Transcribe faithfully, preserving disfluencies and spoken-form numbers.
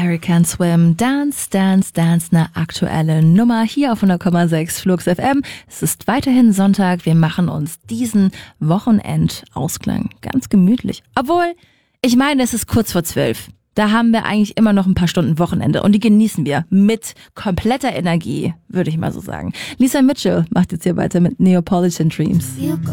American Swim, Dance, Dance, Dance, eine aktuelle Nummer hier auf hundert Komma sechs Flux F M. Es ist weiterhin Sonntag, wir machen uns diesen Wochenendausklang ganz gemütlich. Obwohl, ich meine, es ist kurz vor zwölf. Da haben wir eigentlich immer noch ein paar Stunden Wochenende und die genießen wir mit kompletter Energie, würde ich mal so sagen. Lisa Mitchell macht jetzt hier weiter mit Neapolitan Dreams.